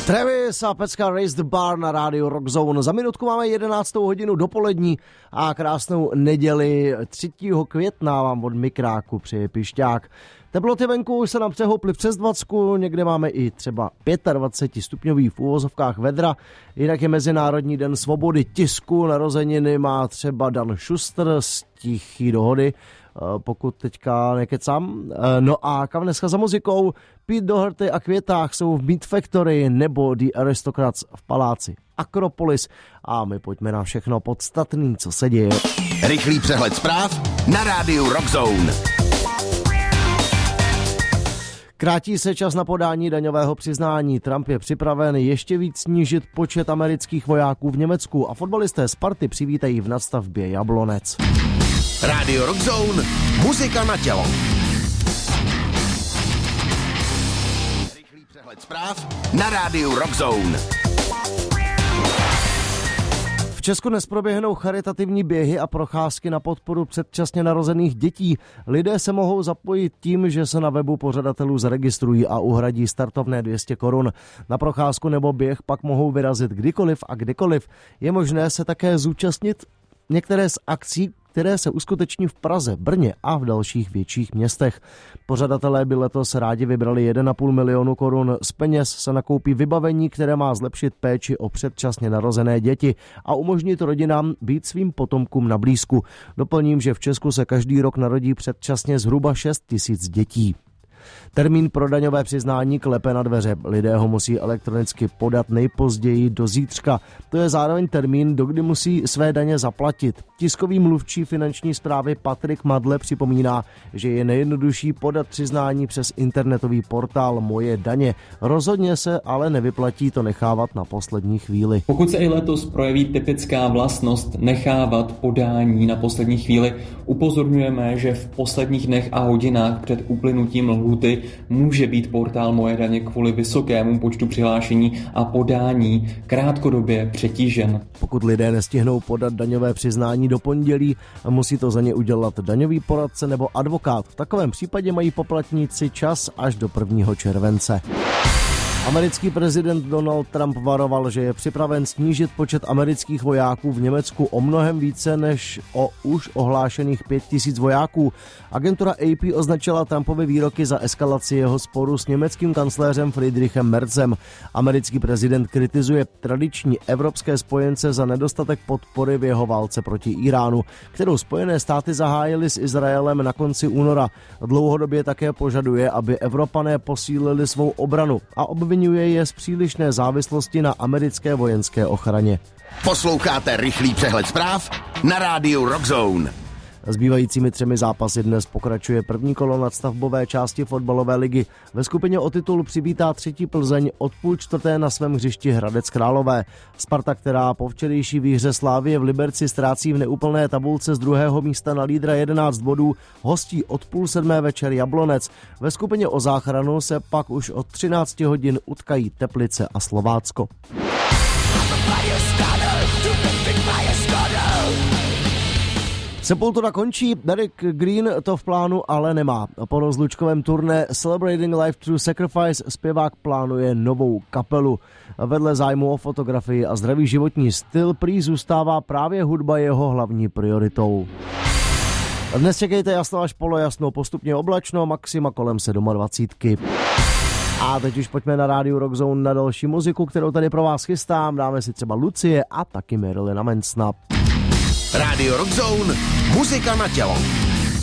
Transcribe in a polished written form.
Travis a pecka Raise the Bar na rádiu Rock Zone. Za minutku máme 11. hodinu dopolední a krásnou neděli 3. května vám od mikráku přeje Pišťák. Teploty venku se nám přehouply přes 20, někde máme i třeba 25 stupňový v úvozovkách vedra. Jinak je Mezinárodní den svobody tisku, narozeniny má třeba Dan Schuster z Tichý dohody, pokud teďka nekecám. No a kam dneska za muzikou? Pete Doherty a Květák jsou v Meat Factory nebo The Aristocrats v paláci Akropolis. A my pojďme na všechno podstatný, co se děje. Rychlý přehled zpráv na rádiu Rock Zone. Krátí se čas na podání daňového přiznání. Trump je připraven ještě víc snížit počet amerických vojáků v Německu a fotbalisté Sparty přivítají v nadstavbě Jablonec. Rádio Rock Zone, muzika na tělo. Rychlý přehled zpráv na rádiu Rock Zone. V Česku dnes proběhnou charitativní běhy a procházky na podporu předčasně narozených dětí. Lidé se mohou zapojit tím, že se na webu pořadatelů zaregistrují a uhradí startovné 200 korun. Na procházku nebo běh pak mohou vyrazit kdykoliv a kdekoliv. Je možné se také zúčastnit některé z akcí, které se uskuteční v Praze, Brně a v dalších větších městech. Pořadatelé by letos rádi vybrali 1,5 milionu korun. Z peněz se nakoupí vybavení, které má zlepšit péči o předčasně narozené děti a umožnit rodinám být svým potomkům na blízku. Doplním, že v Česku se každý rok narodí předčasně zhruba 6 000 dětí. Termín pro daňové přiznání klepe na dveře. Lidé ho musí elektronicky podat nejpozději do zítřka. To je zároveň termín, dokdy musí své daně zaplatit. Tiskový mluvčí finanční správy Patrik Madle připomíná, že je nejjednodušší podat přiznání přes internetový portál Moje daně. Rozhodně se ale nevyplatí to nechávat na poslední chvíli. Pokud se i letos projeví typická vlastnost nechávat podání na poslední chvíli, upozorňujeme, že v posledních dnech a hodinách před uplynutím lhůty může být portál Moje daně kvůli vysokému počtu přihlášení a podání krátkodobě přetížen. Pokud lidé nestihnou podat daňové přiznání do pondělí, musí to za ně udělat daňový poradce nebo advokát. V takovém případě mají poplatníci čas až do 1. července. Americký prezident Donald Trump varoval, že je připraven snížit počet amerických vojáků v Německu o mnohem více než o už ohlášených 5 000 vojáků. Agentura AP označila Trumpovy výroky za eskalaci jeho sporu s německým kancléřem Friedrichem Merzem. Americký prezident kritizuje tradiční evropské spojence za nedostatek podpory v jeho válce proti Iránu, kterou Spojené státy zahájily s Izraelem na konci února. Dlouhodobě také požaduje, aby Evropané posílili svou obranu a obvinuje je z přílišné závislosti na americké vojenské ochraně. Posloucháte rychlý přehled zpráv na rádiu Rock Zone. Zbývajícími 3 zápasy dnes pokračuje první kolo nadstavbové části fotbalové ligy. Ve skupině o titul přivítá 3. Plzeň od 3:30 na svém hřišti Hradec Králové. Sparta, která po včerejší výhře Slavie v Liberci ztrácí v neúplné tabulce z 2. místa na lídra 11 bodů, hostí od 6:30 večer Jablonec. Ve skupině o záchranu se pak už od 13 hodin utkají Teplice a Slovácko. Sepultura končí, Derek Green to v plánu ale nemá. Po rozlučkovém turné Celebrating Life Through Sacrifice zpěvák plánuje novou kapelu. Vedle zájmu o fotografii a zdravý životní styl prý zůstává právě hudba jeho hlavní prioritou. Dnes čekejte jasno až polojasno, postupně oblačno, maxima kolem 27. A teď už pojďme na rádiu Rock Zone na další muziku, kterou tady pro vás chystám. Dáme si třeba Lucie a taky Marilyna Mansona. Rádio Rock Zone, muzika na tělo.